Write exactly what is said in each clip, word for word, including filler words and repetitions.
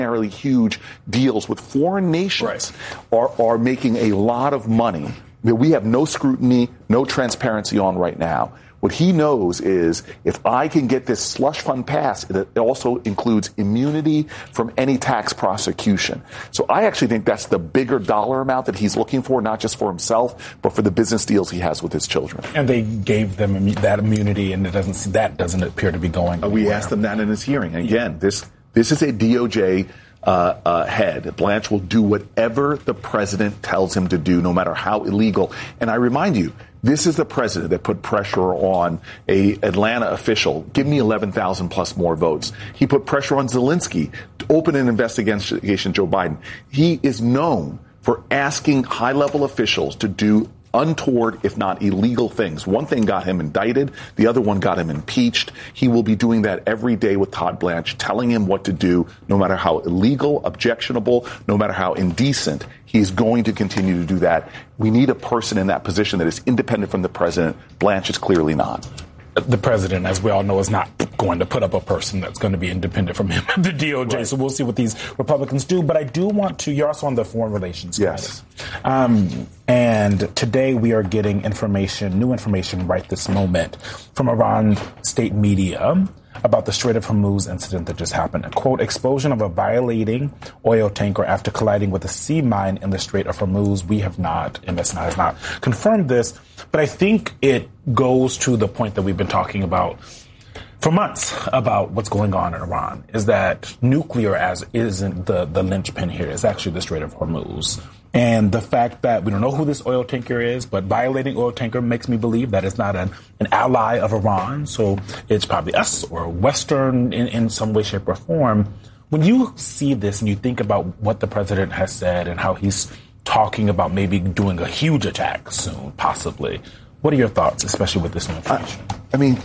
extraordinarily huge deals with foreign nations right. are, are making a lot of money that we have no scrutiny, no transparency on right now. What he knows is if I can get this slush fund passed, it also includes immunity from any tax prosecution. So I actually think that's the bigger dollar amount that he's looking for, not just for himself, but for the business deals he has with his children. And they gave them that immunity, and it doesn't that doesn't appear to be going uh, We asked them that in his hearing. Again, this this is a D O J Uh, uh, head. Blanche will do whatever the president tells him to do, no matter how illegal. And I remind you, this is the president that put pressure on a Atlanta official. Give me eleven thousand plus more votes. He put pressure on Zelensky to open an investigation against Joe Biden. He is known for asking high-level officials to do untoward, if not illegal things. One thing got him indicted. The other one got him impeached. He will be doing that every day with Todd Blanche, telling him what to do, no matter how illegal, objectionable, no matter how indecent. He's going to continue to do that. We need a person in that position that is independent from the president. Blanche is clearly not. The president, as we all know, is not going to put up a person that's going to be independent from him at the D O J. Right. So we'll see what these Republicans do. But I do want to, you're also on the foreign relations side. Yes. Um, and today we are getting information, new information right this moment from Iran state media about the Strait of Hormuz incident that just happened. A quote, explosion of a violating oil tanker after colliding with a sea mine in the Strait of Hormuz. We have not, M S N I has not confirmed this, but I think it goes to the point that we've been talking about for months about what's going on in Iran, is that nuclear as isn't the, the linchpin here. It's actually the Strait of Hormuz. And the fact that we don't know who this oil tanker is, but violating oil tanker makes me believe that it's not an, an ally of Iran. So it's probably us or Western in, in some way, shape, or form. When you see this and you think about what the president has said and how he's talking about maybe doing a huge attack soon, possibly, what are your thoughts, especially with this new information? I, I mean,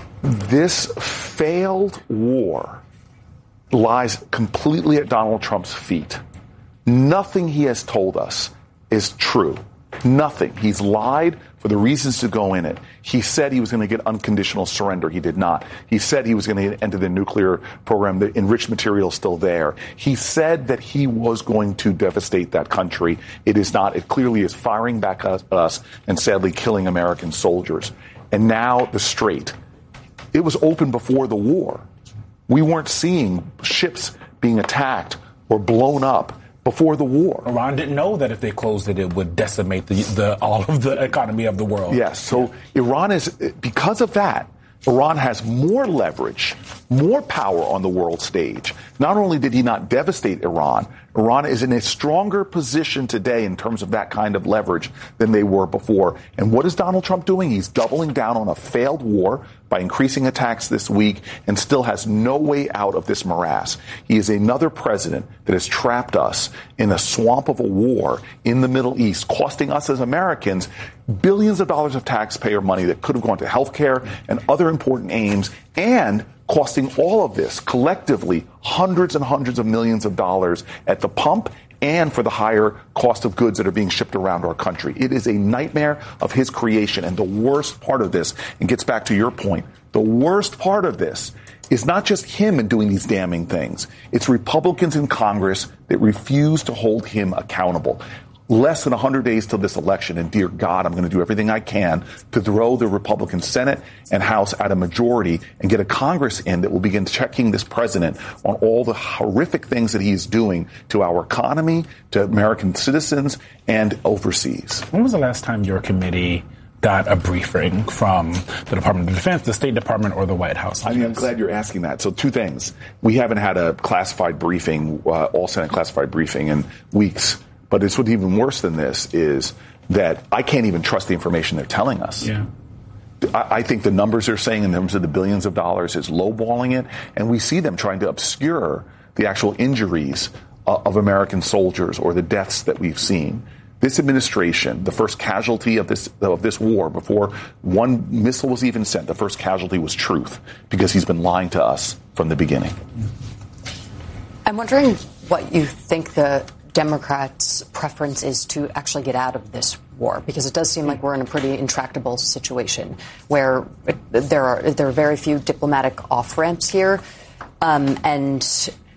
this failed war lies completely at Donald Trump's feet. Nothing he has told us is true. Nothing. He's lied for the reasons to go in it. He said he was going to get unconditional surrender. He did not. He said he was going to enter the nuclear program. The enriched material is still there. He said that he was going to devastate that country. It is not. It clearly is firing back at us and sadly killing American soldiers. And now the Strait. It was open before the war. We weren't seeing ships being attacked or blown up before the war. Iran didn't know that if they closed it, it would decimate the, the all of the economy of the world. Yes. So Iran is, because of that, Iran has more leverage, more power on the world stage. Not only did he not devastate Iran, Iran is in a stronger position today in terms of that kind of leverage than they were before. And what is Donald Trump doing? He's doubling down on a failed war by increasing attacks this week and still has no way out of this morass. He is another president that has trapped us in a swamp of a war in the Middle East, costing us as Americans billions of dollars of taxpayer money that could have gone to health care and other important aims, and costing all of this collectively hundreds and hundreds of millions of dollars at the pump and for the higher cost of goods that are being shipped around our country. It is a nightmare of his creation. And the worst part of this, and gets back to your point, the worst part of this is not just him in doing these damning things. It's Republicans in Congress that refuse to hold him accountable. Less than one hundred days till this election, and dear God, I'm going to do everything I can to throw the Republican Senate and House at a majority and get a Congress in that will begin checking this president on all the horrific things that he is doing to our economy, to American citizens, and overseas. When was the last time your committee got a briefing from the Department of Defense, the State Department, or the White House? I mean, I'm glad you're asking that. So two things. We haven't had a classified briefing, uh, all Senate classified briefing in weeks. But it's what's even worse than this is that I can't even trust the information they're telling us. Yeah. I, I think the numbers they're saying in terms of the billions of dollars is lowballing it. And we see them trying to obscure the actual injuries uh, of American soldiers or the deaths that we've seen. This administration, the first casualty of this of this war, before one missile was even sent, the first casualty was truth, because he's been lying to us from the beginning. I'm wondering what you think the Democrats' preference is to actually get out of this war, because it does seem like we're in a pretty intractable situation where there are there are very few diplomatic off-ramps here. Um, and